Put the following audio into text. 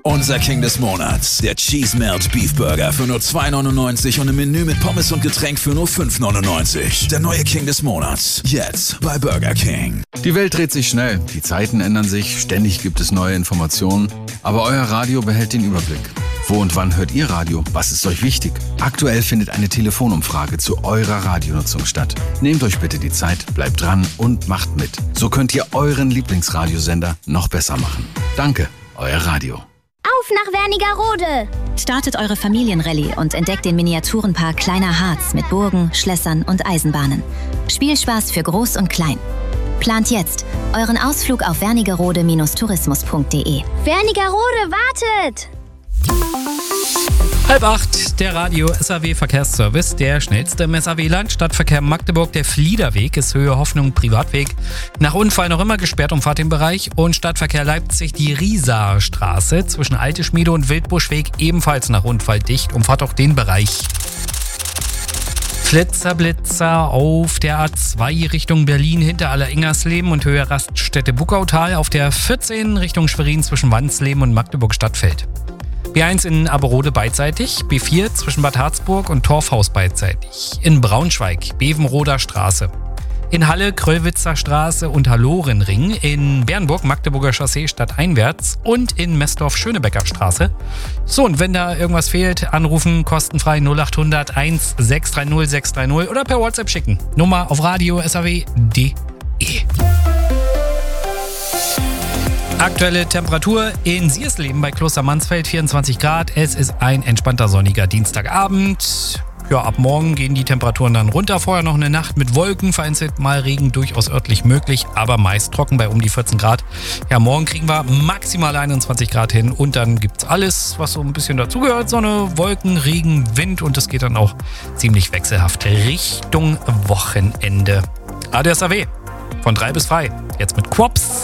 Unser King des Monats, der Cheese Melt Beef Burger für nur $2,99 und ein Menü mit Pommes und Getränk für nur $5,99. Der neue King des Monats, jetzt bei Burger King. Die Welt dreht sich schnell, die Zeiten ändern sich, ständig gibt es neue Informationen, aber euer Radio behält den Überblick. Wo und wann hört ihr Radio? Was ist euch wichtig? Aktuell findet eine Telefonumfrage zu eurer Radionutzung statt. Nehmt euch bitte die Zeit, bleibt dran und macht mit. So könnt ihr euren Lieblingsradiosender noch besser machen. Danke, euer Radio. Auf nach Wernigerode! Startet eure Familienrallye und entdeckt den Miniaturenpark Kleiner Harz mit Burgen, Schlössern und Eisenbahnen. Spielspaß für Groß und Klein. Plant jetzt euren Ausflug auf wernigerode-tourismus.de. Wernigerode wartet! 7:30, der Radio SAW Verkehrsservice, der schnellste im SAW-Land. Stadtverkehr Magdeburg, der Fliederweg ist Höhe Hoffnung Privatweg. Nach Unfall noch immer gesperrt, umfahrt den Bereich. Und Stadtverkehr Leipzig, die Riesaer Straße zwischen Alte Schmiede und Wildbuschweg ebenfalls nach Unfall dicht, umfahrt auch den Bereich. Flitzer auf der A2 Richtung Berlin hinter Alleringersleben und Höhe Raststätte Buckautal, auf der 14 Richtung Schwerin zwischen Wansleben und Magdeburg Stadtfeld. B1 in Aberode beidseitig, B4 zwischen Bad Harzburg und Torfhaus beidseitig. In Braunschweig, Bevenroder Straße. In Halle, Kröllwitzer Straße und Hallorenring. In Bernburg, Magdeburger Chaussee stadteinwärts. Und in Messdorf, Schönebecker Straße. So, und wenn da irgendwas fehlt, anrufen, kostenfrei 0800 1630 630 oder per WhatsApp schicken. Nummer auf radio SAW.de. Aktuelle Temperatur in Siersleben bei Kloster Mansfeld 24 Grad. Es ist ein entspannter sonniger Dienstagabend. Ja, ab morgen gehen die Temperaturen dann runter. Vorher noch eine Nacht mit Wolken, vereinzelt mal Regen durchaus örtlich möglich, aber meist trocken bei um die 14 Grad. Ja, morgen kriegen wir maximal 21 Grad hin und dann gibt's alles, was so ein bisschen dazugehört. Sonne, Wolken, Regen, Wind und es geht dann auch ziemlich wechselhaft Richtung Wochenende. Radio SAW von 3 bis 5. Jetzt mit Quops.